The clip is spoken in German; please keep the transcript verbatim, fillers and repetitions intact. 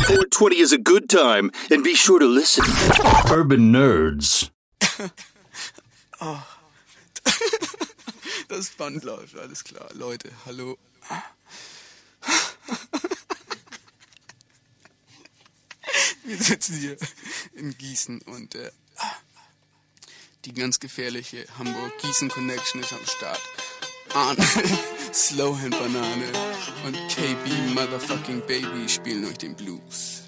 four twenty is a good time, and be sure to listen. Urban Nerds. Oh. Das Band läuft, alles klar. Leute, hallo. Wir sitzen hier in Gießen und äh, die ganz gefährliche Hamburg-Gießen-Connection ist am Start. Arne, Slowhand Banane und K B Motherfucking Baby spielen euch den Blues.